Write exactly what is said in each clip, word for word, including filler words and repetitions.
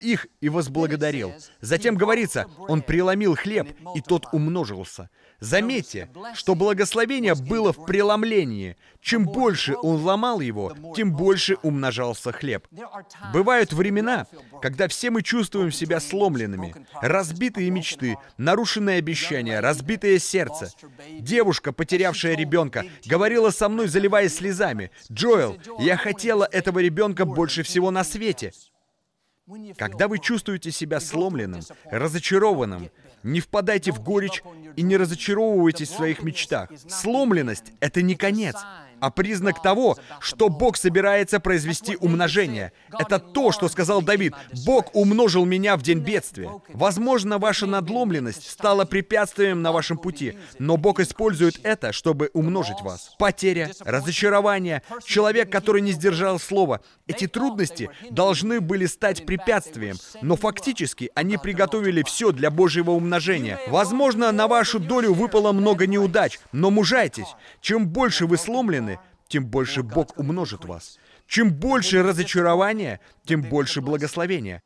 их и возблагодарил. Затем говорится, он преломил хлеб, и тот умножился. Заметьте, что благословение было в преломлении. Чем больше он ломал его, тем больше умножался хлеб. Бывают времена, когда все мы чувствуем себя сломленными. Разбитые мечты, нарушенные обещания, разбитое сердце. Девушка, потерявшая ребенка, говорила со мной, заливаясь слезами: «Джоэл, я хотела этого ребенка больше всего на свете». Когда вы чувствуете себя сломленным, разочарованным, не впадайте в горечь и не разочаровывайтесь в своих мечтах. Сломленность — это не конец, а признак того, что Бог собирается произвести умножение. Это то, что сказал Давид: «Бог умножил меня в день бедствия». Возможно, ваша надломленность стала препятствием на вашем пути, но Бог использует это, чтобы умножить вас. Потеря, разочарование, человек, который не сдержал слова. Эти трудности должны были стать препятствием, но фактически они приготовили все для Божьего умножения. Возможно, на вашу долю выпало много неудач, но мужайтесь. Чем больше вы сломлены, тем больше Бог умножит вас. Чем больше разочарования, тем больше благословения.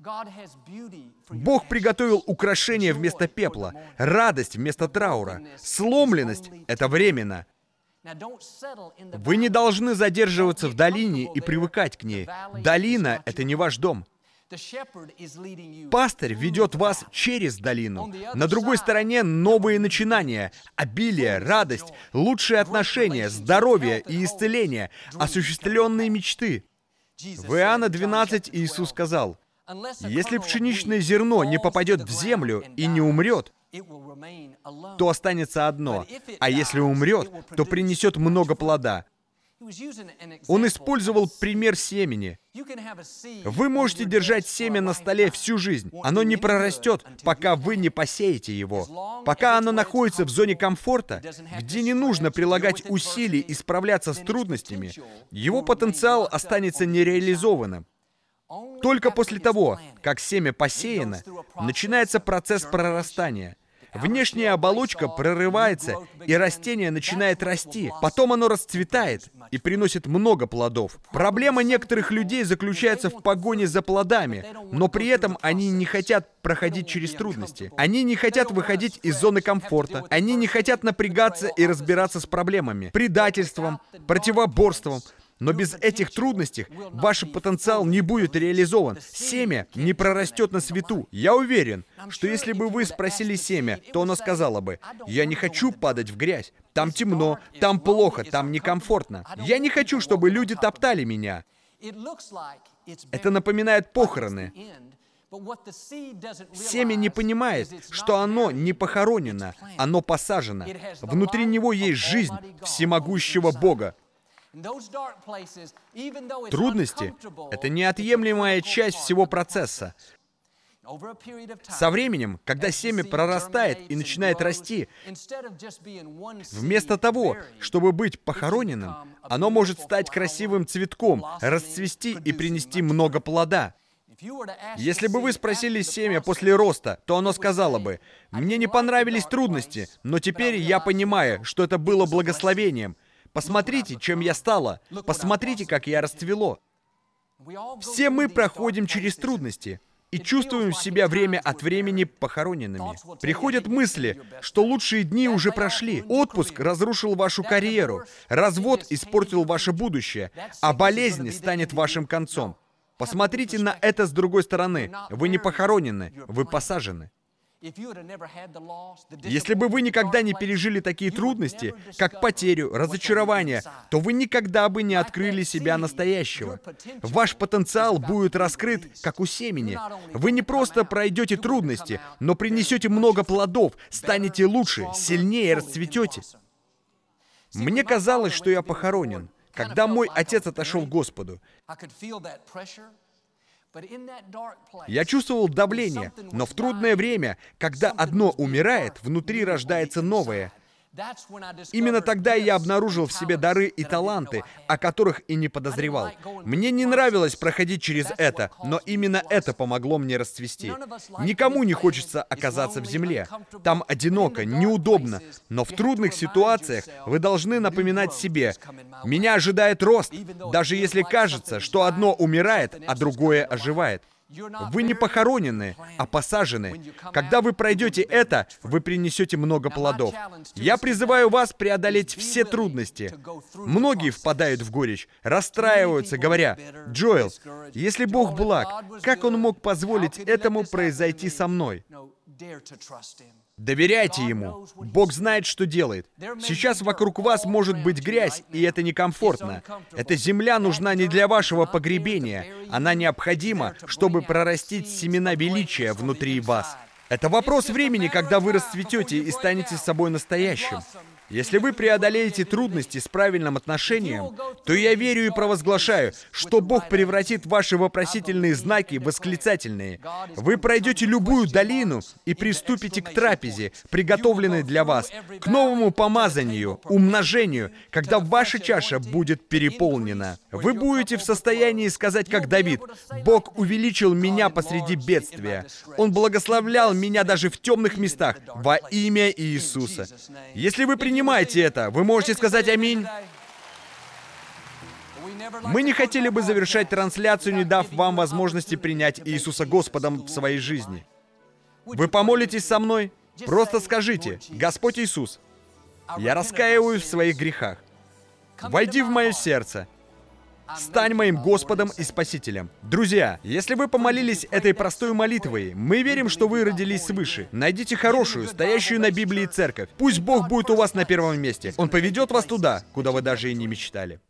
Бог приготовил украшения вместо пепла, радость вместо траура. Сломленность — это временно. Вы не должны задерживаться в долине и привыкать к ней. Долина — это не ваш дом. Пастырь ведет вас через долину. На другой стороне новые начинания, обилие, радость, лучшие отношения, здоровье и исцеление, осуществленные мечты. В Иоанна двенадцать Иисус сказал: «Если пшеничное зерно не попадет в землю и не умрет, то останется одно, а если умрет, то принесет много плода». Он использовал пример семени. Вы можете держать семя на столе всю жизнь. Оно не прорастет, пока вы не посеете его. Пока оно находится в зоне комфорта, где не нужно прилагать усилий и справляться с трудностями, его потенциал останется нереализованным. Только после того, как семя посеяно, начинается процесс прорастания. Внешняя оболочка прорывается, и растение начинает расти. Потом оно расцветает и приносит много плодов. Проблема некоторых людей заключается в погоне за плодами, но при этом они не хотят проходить через трудности. Они не хотят выходить из зоны комфорта. Они не хотят напрягаться и разбираться с проблемами, предательством, противоборством. Но без этих трудностей ваш потенциал не будет реализован. Семя не прорастет на свету. Я уверен, что если бы вы спросили семя, то оно сказало бы: «Я не хочу падать в грязь. Там темно, там плохо, там некомфортно. Я не хочу, чтобы люди топтали меня». Это напоминает похороны. Семя не понимает, что оно не похоронено, оно посажено. Внутри него есть жизнь всемогущего Бога. Трудности — это неотъемлемая часть всего процесса. Со временем, когда семя прорастает и начинает расти, вместо того, чтобы быть похороненным, оно может стать красивым цветком, расцвести и принести много плода. Если бы вы спросили семя после роста, то оно сказало бы: «Мне не понравились трудности, но теперь я понимаю, что это было благословением. Посмотрите, чем я стала. Посмотрите, как я расцвело». Все мы проходим через трудности и чувствуем себя время от времени похороненными. Приходят мысли, что лучшие дни уже прошли. Отпуск разрушил вашу карьеру, развод испортил ваше будущее, а болезнь станет вашим концом. Посмотрите на это с другой стороны. Вы не похоронены, вы посажены. Если бы вы никогда не пережили такие трудности, как потерю, разочарование, то вы никогда бы не открыли себя настоящего. Ваш потенциал будет раскрыт, как у семени. Вы не просто пройдете трудности, но принесете много плодов, станете лучше, сильнее расцветете. Мне казалось, что я похоронен, когда мой отец отошел к Господу. Я чувствовал давление, но в трудное время, когда одно умирает, внутри рождается новое. Именно тогда я обнаружил в себе дары и таланты, о которых и не подозревал. Мне не нравилось проходить через это, но именно это помогло мне расцвести. Никому не хочется оказаться в земле. Там одиноко, неудобно, но в трудных ситуациях вы должны напоминать себе: «Меня ожидает рост», даже если кажется, что одно умирает, а другое оживает. Вы не похоронены, а посажены. Когда вы пройдете это, вы принесете много плодов. Я призываю вас преодолеть все трудности. Многие впадают в горечь, расстраиваются, говоря: «Джоэл, если Бог благ, как Он мог позволить этому произойти со мной?» Доверяйте Ему. Бог знает, что делает. Сейчас вокруг вас может быть грязь, и это некомфортно. Эта земля нужна не для вашего погребения. Она необходима, чтобы прорастить семена величия внутри вас. Это вопрос времени, когда вы расцветете и станете собой настоящим. Если вы преодолеете трудности с правильным отношением, то я верю и провозглашаю, что Бог превратит ваши вопросительные знаки в восклицательные. Вы пройдете любую долину и приступите к трапезе, приготовленной для вас, к новому помазанию, умножению, когда ваша чаша будет переполнена. Вы будете в состоянии сказать, как Давид: «Бог увеличил меня посреди бедствия. Он благословлял меня даже в темных местах во имя Иисуса». Если вы принимаете Понимаете это? Вы можете сказать аминь. Мы не хотели бы завершать трансляцию, не дав вам возможности принять Иисуса Господом в своей жизни. Вы помолитесь со мной? Просто скажите: «Господь Иисус, я раскаиваюсь в своих грехах. Войди в мое сердце. Стань моим Господом и Спасителем». Друзья, если вы помолились этой простой молитвой, мы верим, что вы родились свыше. Найдите хорошую, стоящую на Библии церковь. Пусть Бог будет у вас на первом месте. Он поведет вас туда, куда вы даже и не мечтали.